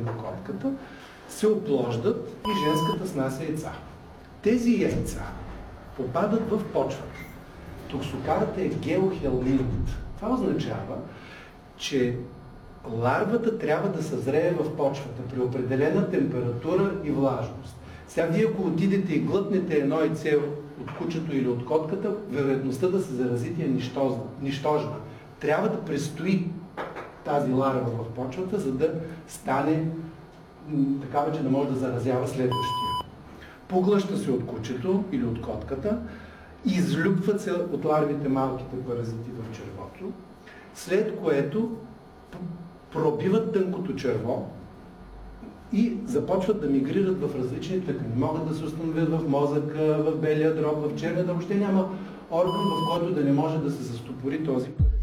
на котката, се оплождат и женската снася яйца. Тези яйца попадат в почвата. Токсокарата е геохелминт. Това означава, че ларвата трябва да съзрее в почвата при определена температура и влажност. Сега вие, ако отидете и глътнете едно яйце от кучето или от котката, вероятността да се заразите е нищожна. Трябва да престои тази ларва в почвата, за да стане такава, че да може да заразява следващия. Поглъща се от кучето или от котката, излюпват се от ларвите малките паразити в червото, след което пробиват тънкото черво и започват да мигрират в различни тъкани. Могат да се установят в мозъка, в белия дроб, в черния дроб. Въобще няма орган, в който да не може да се застопори този паразит.